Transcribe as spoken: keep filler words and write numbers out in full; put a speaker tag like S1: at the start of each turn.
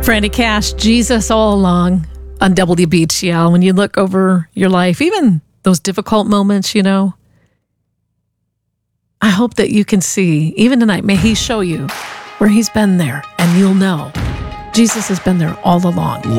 S1: Franny Cash, Jesus all along on W B T L. When you look over your life, even those difficult moments, you know, I hope that you can see, even tonight, may he show you where he's been there, and you'll know Jesus has been there all along.